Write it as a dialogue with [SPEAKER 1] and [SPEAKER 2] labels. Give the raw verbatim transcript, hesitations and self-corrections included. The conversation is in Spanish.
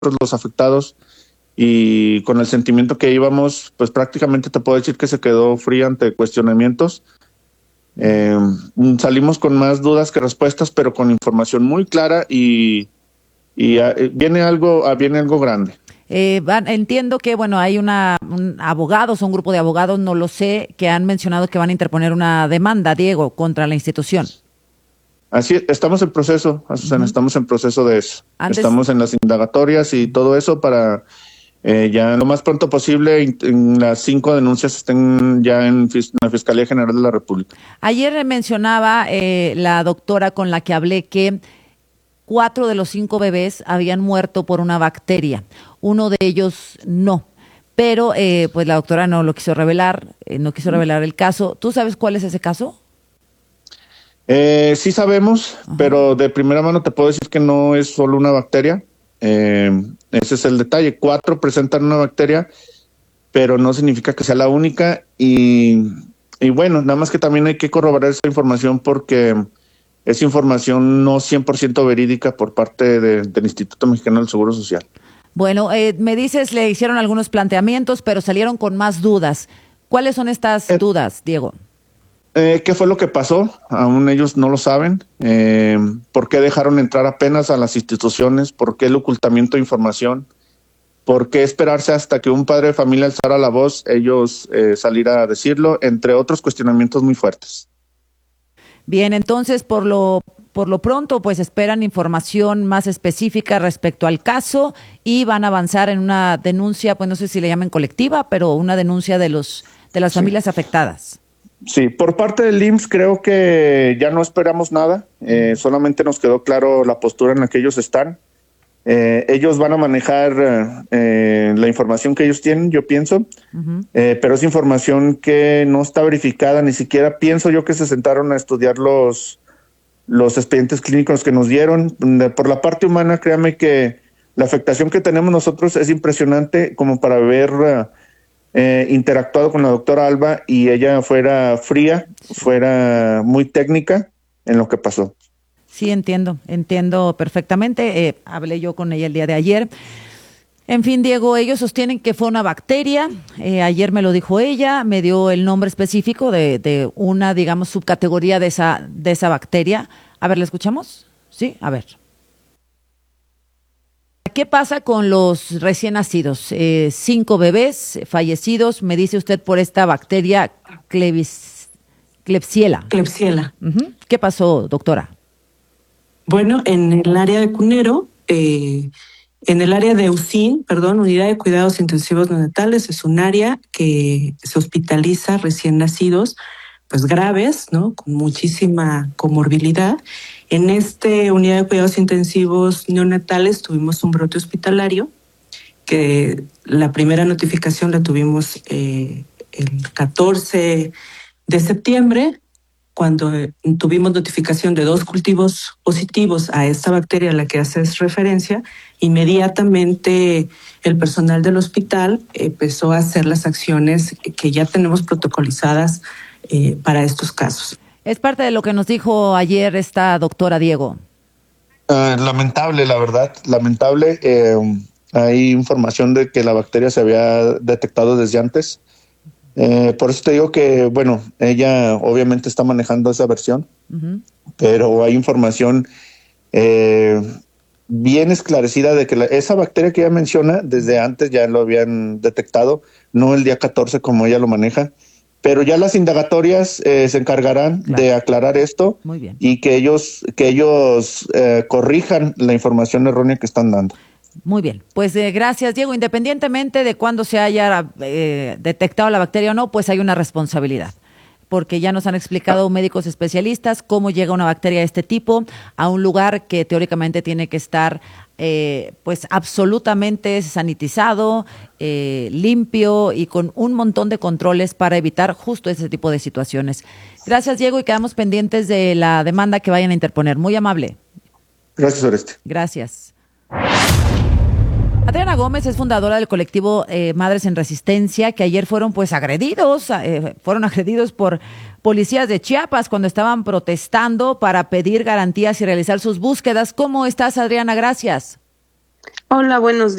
[SPEAKER 1] los afectados, y con el sentimiento que íbamos, pues prácticamente te puedo decir que se quedó fría ante cuestionamientos. Eh, salimos con más dudas que respuestas, pero con información muy clara y, y uh, viene algo, uh, viene algo grande.
[SPEAKER 2] Eh, van, entiendo que, bueno, hay una un abogados, un grupo de abogados, no lo sé, que han mencionado que van a interponer una demanda, Diego, contra la institución.
[SPEAKER 1] Así es, estamos en proceso, Azucena, uh-huh. estamos en proceso de eso. Antes... Estamos en las indagatorias y todo eso para eh, ya lo más pronto posible en, en las cinco denuncias estén ya en, en la Fiscalía General de la República.
[SPEAKER 2] Ayer mencionaba eh, la doctora con la que hablé que cuatro de los cinco bebés habían muerto por una bacteria. Uno de ellos no, pero eh, pues la doctora no lo quiso revelar, eh, no quiso revelar el caso. ¿Tú sabes cuál es ese caso?
[SPEAKER 1] Eh, sí sabemos, Ajá. pero de primera mano te puedo decir que no es solo una bacteria. Eh, ese es el detalle. Cuatro presentan una bacteria, pero no significa que sea la única. Y, y bueno, nada más que también hay que corroborar esa información porque es información no cien por ciento verídica por parte de, del Instituto Mexicano del Seguro Social.
[SPEAKER 2] Bueno, eh, me dices, le hicieron algunos planteamientos, pero salieron con más dudas. ¿Cuáles son estas eh, dudas, Diego?
[SPEAKER 1] Eh, ¿Qué fue lo que pasó? Aún ellos no lo saben. Eh, ¿Por qué dejaron entrar apenas a las instituciones? ¿Por qué el ocultamiento de información? ¿Por qué esperarse hasta que un padre de familia alzara la voz, ellos eh, salir a decirlo? Entre otros cuestionamientos muy fuertes.
[SPEAKER 2] Bien, entonces, por lo, por lo pronto, pues esperan información más específica respecto al caso y van a avanzar en una denuncia, pues no sé si le llaman colectiva, pero una denuncia de los de las sí. familias afectadas.
[SPEAKER 1] Sí, por parte del I M S S creo que ya no esperamos nada, eh, solamente nos quedó claro la postura en la que ellos están. Eh, ellos van a manejar eh, la información que ellos tienen, yo pienso, uh-huh. eh, pero es información que no está verificada, ni siquiera pienso yo que se sentaron a estudiar los, los expedientes clínicos que nos dieron. Por la parte humana, créame que la afectación que tenemos nosotros es impresionante como para ver... Uh, Eh, interactuado con la doctora Alba y ella fuera fría, fuera muy técnica en lo que pasó.
[SPEAKER 2] Sí, entiendo, entiendo perfectamente. Eh, hablé yo con ella el día de ayer. En fin, Diego, ellos sostienen que fue una bacteria. Eh, ayer me lo dijo ella, me dio el nombre específico de, de una, digamos, subcategoría de esa, de esa bacteria. A ver, ¿la escuchamos? Sí, a ver. ¿Qué pasa con los recién nacidos? Eh, cinco bebés fallecidos, me dice usted, por esta bacteria Klebs, Klebsiella.
[SPEAKER 3] Klebsiella.
[SPEAKER 2] Uh-huh. ¿Qué pasó, doctora?
[SPEAKER 3] Bueno, en el área de Cunero, eh, en el área de U C I N, perdón, Unidad de Cuidados Intensivos Neonatales, es un área que se hospitaliza recién nacidos, pues graves, ¿no? Con muchísima comorbilidad. En esta unidad de cuidados intensivos neonatales tuvimos un brote hospitalario, que la primera notificación la tuvimos eh, el catorce de septiembre, cuando tuvimos notificación de dos cultivos positivos a esta bacteria a la que haces referencia. Inmediatamente el personal del hospital empezó a hacer las acciones que ya tenemos protocolizadas eh, para estos casos.
[SPEAKER 2] Es parte de lo que nos dijo ayer esta doctora, Diego.
[SPEAKER 1] Uh, lamentable, la verdad, lamentable. Eh, hay información de que la bacteria se había detectado desde antes. Eh, por eso te digo que, bueno, ella obviamente está manejando esa versión, uh-huh. pero hay información eh, bien esclarecida de que la, esa bacteria que ella menciona, desde antes ya lo habían detectado, no el día catorce como ella lo maneja. Pero ya las indagatorias eh, se encargarán claro. de aclarar esto
[SPEAKER 2] Muy bien.
[SPEAKER 1] y que ellos que ellos eh, corrijan la información errónea que están dando.
[SPEAKER 2] Muy bien, pues eh, gracias, Diego. Independientemente de cuándo se haya eh, detectado la bacteria o no, pues hay una responsabilidad, porque ya nos han explicado médicos especialistas cómo llega una bacteria de este tipo a un lugar que teóricamente tiene que estar eh, pues absolutamente sanitizado, eh, limpio y con un montón de controles para evitar justo ese tipo de situaciones. Gracias, Diego, y quedamos pendientes de la demanda que vayan a interponer. Muy amable.
[SPEAKER 1] Gracias, Oreste.
[SPEAKER 2] Gracias. Adriana Gómez es fundadora del colectivo eh, Madres en Resistencia, que ayer fueron pues agredidos, eh, fueron agredidos por policías de Chiapas cuando estaban protestando para pedir garantías y realizar sus búsquedas. ¿Cómo estás, Adriana? Gracias.
[SPEAKER 4] Hola, buenos días.